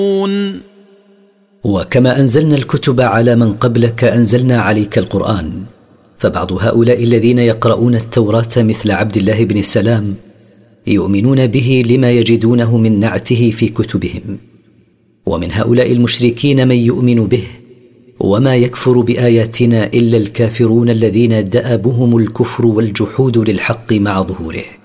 وكما أنزلنا الكتب على من قبلك أنزلنا عليك القرآن، فبعض هؤلاء الذين يقرؤون التوراة مثل عبد الله بن السلام يؤمنون به لما يجدونه من نعته في كتبهم، ومن هؤلاء المشركين من يؤمن به، وما يكفر بآياتنا إلا الكافرون الذين دأبهم الكفر والجحود للحق مع ظهوره.